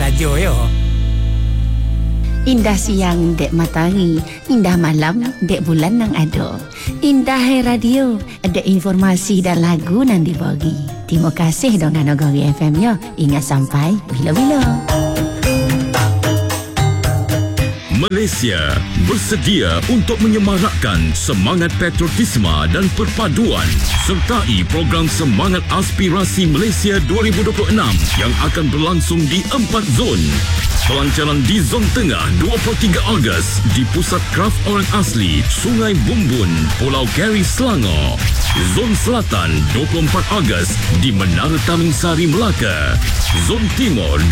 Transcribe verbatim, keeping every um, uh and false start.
saja yo. Indah siang dek matahari, indah malam dek bulan nang ada. Indah hai radio, ada informasi dan lagu nang dibagi. Terima kasih dengan Nagari F M ya. Ingat sampai bila-bila. Malaysia bersedia untuk menyemarakkan semangat patriotisme dan perpaduan sertai program Semangat Aspirasi Malaysia dua ribu dua puluh enam yang akan berlangsung di empat zon. Pelancaran di Zon Tengah dua puluh tiga Ogos di Pusat Kraf Orang Asli, Sungai Bumbun, Pulau Keri, Selangor. Zon Selatan dua puluh empat Ogos di Menara Tamingsari, Melaka. Zon Timur